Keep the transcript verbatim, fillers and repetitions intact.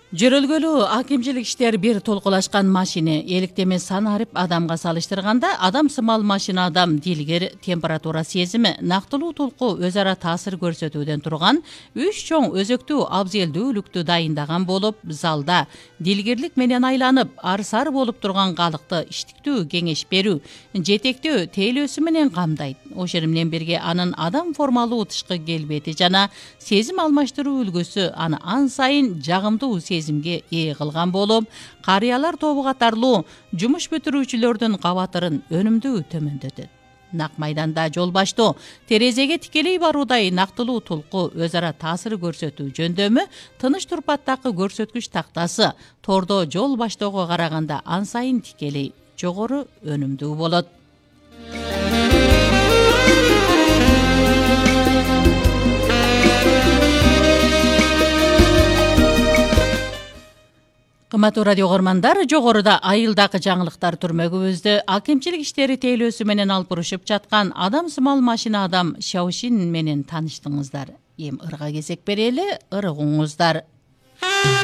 Жөрөлгөлүү акимчилик иштер бир толкулашкан машина электеме сан арып адамга салыштырганда адам сымал машина адам дилгер температура сезими нактылуу толку өз ара таасир көрсөтүүдөн турган үч чоң өзөктүү абзелдүүлүктү дайындаган болуп, залда дилгерлик менен айланып ар-сар болуп турган калыкты иштиктүү кеңеш берүү, жетектөө тейлөөсү менен камдайт. Ошол менен бирге анын адам формалуу тышкы келбети жана сезим алмаштыруу үлгүсү аны ан сайын жагымдуу сезимге ээ кылган болуп, карыялар тобу катарлуу жумуш бүтүрүүчүлөрдүн кабатырын өнүмдүү төмөндөтөт. Нак майданда жол баштоо терезеге тикелей баруудай нактылуу толку өз ара таасир көрсөтүү жөндөмү тыныч турпаттагы көрсөткүч тактасы тордо жол баштоого караганда ан сайын тикелей жогору өнүмдүү болот. Кымбаттуу радио көрөрмандар, жогоруда айылдагы жаңылыктар түрмөгүбүздү акимчилик иштери тейлөөсү менен алып урушуп жаткан адам сымал машина адам Шаошин менен тааныштыңыздар. Эми ырга кезек берели, ырыгыңыздар.